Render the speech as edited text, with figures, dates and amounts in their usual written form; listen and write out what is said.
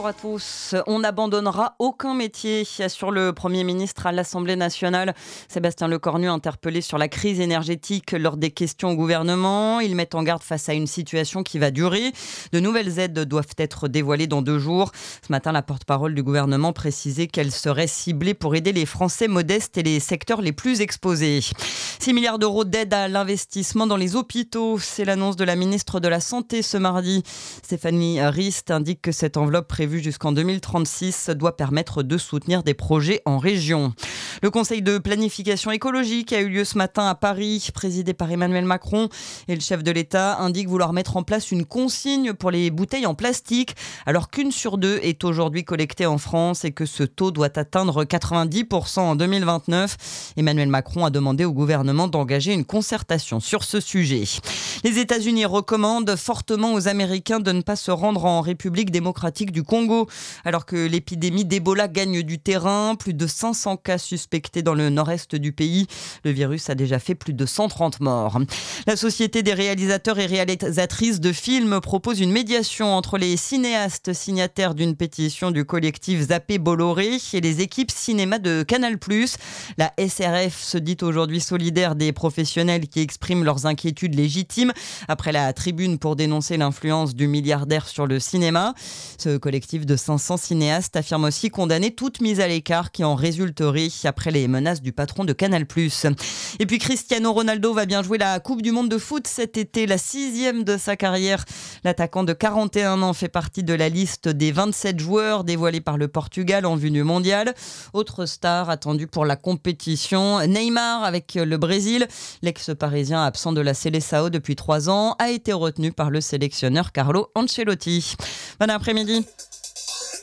à tous. On n'abandonnera aucun métier, assure le Premier ministre à l'Assemblée nationale. Sébastien Lecornu interpellé sur la crise énergétique lors des questions au gouvernement. Il met en garde face à une situation qui va durer. De nouvelles aides doivent être dévoilées dans 2 jours. Ce matin, la porte-parole du gouvernement précisait qu'elles seraient ciblées pour aider les Français modestes et les secteurs les plus exposés. 6 milliards d'euros d'aide à l'investissement dans les hôpitaux. C'est l'annonce de la ministre de la Santé ce mardi. Stéphanie Rist indique que cette enveloppe prévue jusqu'en 2036 doit permettre de soutenir des projets en région. Le Conseil de planification écologique a eu lieu ce matin à Paris, présidé par Emmanuel Macron. Et le chef de l'État indique vouloir mettre en place une consigne pour les bouteilles en plastique, alors qu'1 sur 2 est aujourd'hui collectée en France et que ce taux doit atteindre 90% en 2029. Emmanuel Macron a demandé au gouvernement d'engager une concertation sur ce sujet. Les États-Unis recommandent fortement aux Américains de ne pas se rendre en République démocratique du Congo. Alors que l'épidémie d'Ebola gagne du terrain, plus de 500 cas suspectés dans le nord-est du pays. Le virus a déjà fait plus de 130 morts. La Société des réalisateurs et réalisatrices de films propose une médiation entre les cinéastes signataires d'une pétition du collectif Zappé Bolloré et les équipes cinéma de Canal+. La SRF se dit aujourd'hui solidaire des professionnels qui expriment leurs inquiétudes légitimes après la tribune pour dénoncer l'influence du milliardaire sur le cinéma. Ce collectif de 500 cinéastes affirme aussi condamner toute mise à l'écart qui en résulterait après les menaces du patron de Canal+. Et puis Cristiano Ronaldo va bien jouer la Coupe du Monde de foot cet été, la 6e de sa carrière. L'attaquant de 41 ans fait partie de la liste des 27 joueurs dévoilés par le Portugal en vue du mondial. Autre star attendue pour la compétition, Neymar avec le Brésil. L'ex-parisien absent de la Seleção depuis 3 ans a été retenu par le sélectionneur Carlo Ancelotti. Bon après-midi.